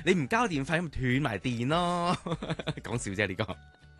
你唔交電費咁斷埋電咯。講笑啫呢個。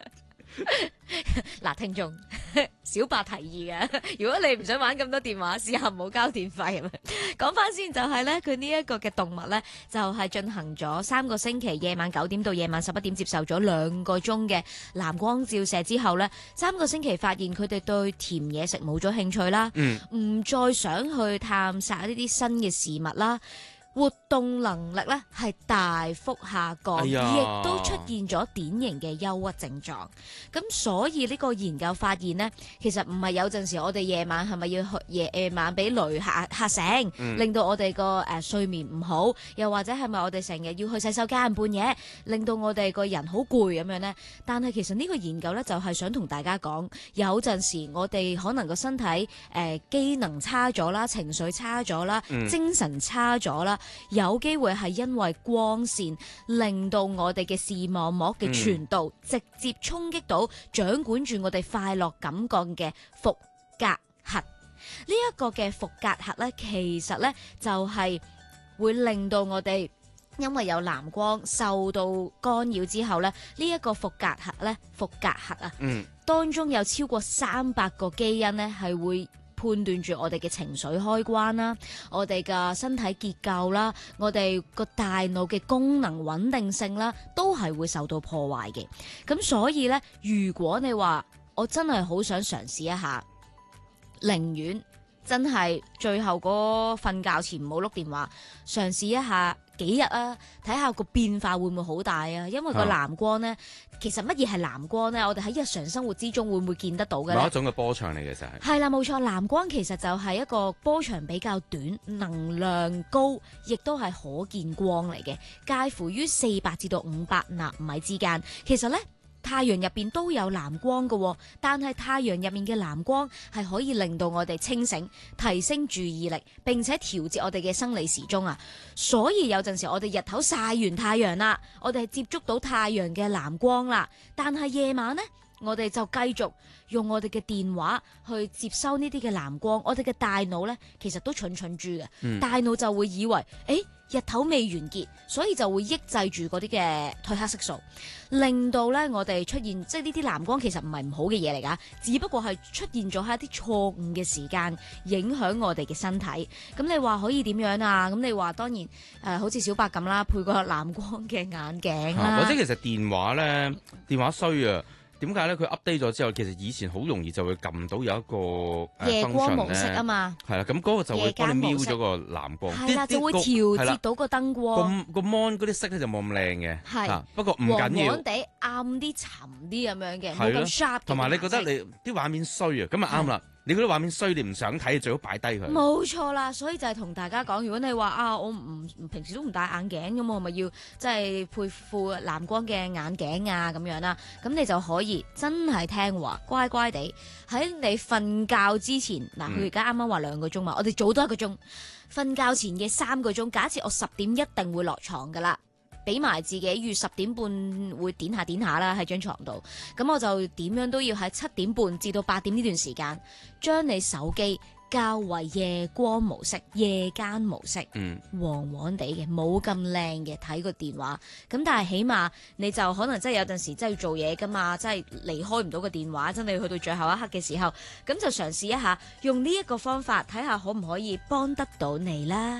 嗱，聽眾小白提議嘅，如果你唔想玩咁多電話，試下唔好交電費。講翻先就係咧，佢呢一個嘅動物咧，就係進行咗3個星期，夜晚9點到夜晚11點接受咗2個鐘嘅藍光照射之後咧，3個星期發現佢哋對甜嘢食冇咗興趣啦，唔再想去探索呢啲新嘅事物啦。活動能力咧係大幅下降，亦都出現咗典型嘅憂鬱症狀。咁所以呢個研究發現呢，其實唔係有陣時我哋夜晚係咪要去夜晚俾雷嚇醒，令到我哋個睡眠唔好，又或者係咪我哋成日要去洗手間半夜，令到我哋個人好攰咁樣呢？但係其實呢個研究呢，就係想同大家講，有陣時我哋可能個身體機能差咗啦，情緒差咗啦，精神差咗啦。有機會係因為光線令到我哋嘅視網膜嘅傳導直接衝擊到掌管住我哋快樂感覺嘅伏隔核。呢一個嘅伏隔核咧，其實咧就係會令到我哋因為有藍光受到干擾之後咧，呢一個伏隔核啊，當中有超過300個基因咧係會判斷住我哋嘅情緒開關啦，我哋嘅身體結構啦，我哋個大腦嘅功能穩定性啦，都係會受到破壞嘅。咁所以呢，如果你話我真係好想嘗試一下，寧願真係最後嗰瞓覺前唔好碌電話，嘗試一下幾日啊，睇下個變化會唔會好大啊？因為個藍光呢，其實乜嘢係藍光呢？我哋喺日常生活之中會唔會見得到嘅呢？ 某一種嘅波長嚟嘅就係。係啦，冇錯，藍光其實就係一個波長比較短、能量高，亦都係可見光嚟嘅，介乎於400至到500納米之間。其實呢，太陽入邊都有藍光嘅，但係太陽入面嘅藍光係可以令到我哋清醒、提升注意力，並且調節我哋嘅生理時鐘啊。所以有陣時我哋日頭曬完太陽啦，我哋係接觸到太陽嘅藍光啦，但係夜晚呢，我哋就繼續用我哋嘅電話去接收呢啲嘅藍光，我哋嘅大腦呢，其實都蠢蠢豬嘅，大腦就會以為日頭未完結，所以就會抑制住嗰啲嘅褪黑色素，令到咧我哋出現即係呢啲藍光其實唔係唔好嘅嘢嚟噶，只不過係出現咗喺一啲錯誤嘅時間，影響我哋嘅身體。咁你話可以點樣啊？咁你話當然好似小白咁啦，配個藍光嘅眼鏡啦， 或者其實電話咧，電話衰啊！點解咧？佢 update 咗之後，其實以前好容易就會撳到有一個夜光模式啊嘛。 係啦，咁嗰個就會幫你瞄咗個藍光。 係啦，就會調節到個燈光。 個 mon 嗰啲色咧就冇咁靚嘅。 係， 不過唔緊要。 黃黃地暗啲沉啲咁樣嘅，冇咁 sharp。同埋你覺得你啲畫面衰啊，咁啊啱啦。你嗰啲畫面衰，你唔想睇，最好擺低佢。 冇錯啦，所以就係同大家講，如果你話我唔平時都唔戴眼鏡咁，我咪要即係配副藍光嘅眼鏡啊咁樣啦。咁你就可以真係聽話，乖乖地喺你瞓覺之前，嗱佢而家啱啱話2個鐘嘛，我哋早多1個鐘，瞓覺前嘅3個鐘，假設我10點一定會落床噶啦。俾埋自己預10點半會點下啦喺張床度，咁我就點樣都要喺7點半至到8點呢段時間，將你手機較為夜光模式、夜間模式，黃黃地嘅，冇咁靚嘅睇個電話。咁但係起碼你就可能真係有陣時真係要做嘢噶嘛，真係離開唔到個電話，真係去到最後一刻嘅時候，咁就嘗試一下用呢一個方法，睇下可唔可以幫得到你啦。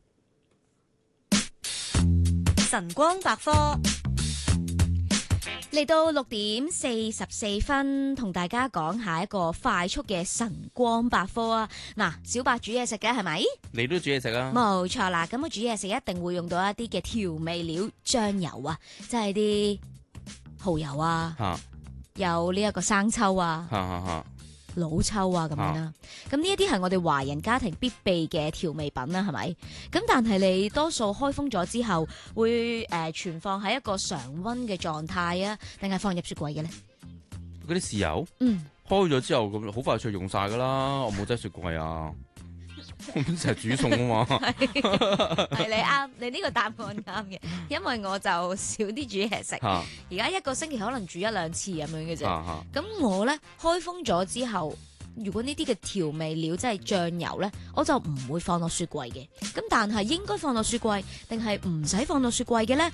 晨光百科嚟到6點44分，同大家講下一個快速嘅晨光百科啊！嗱，小白煮嘢食嘅係咪？ 你都煮嘢食啊？ 冇錯啦，咁我煮嘢食一定會用到一啲嘅調味料，醬油啊，即係啲蠔油啊，有呢一個生抽啊。老抽啊咁樣啦，咁呢一啲係我哋華人家庭必備嘅調味品啦，係咪？咁但係你多數開封咗之後，會存放喺一個常溫嘅狀態啊，定係放入雪櫃嘅咧？ 嗰啲豉油，開咗之後咁好快脆用晒噶啦，我冇擠雪櫃啊，我成日煮餸啊嘛。 係你啱，你呢個答案啱嘅，因為我就少啲煮嘢食，而家1個星期可能煮1-2次咁樣嘅啫。咁我咧開封咗之後，如果呢啲嘅調味料即係醬油咧，我就唔會放落雪櫃嘅。咁但係應該放落雪櫃定係唔使放落雪櫃嘅咧？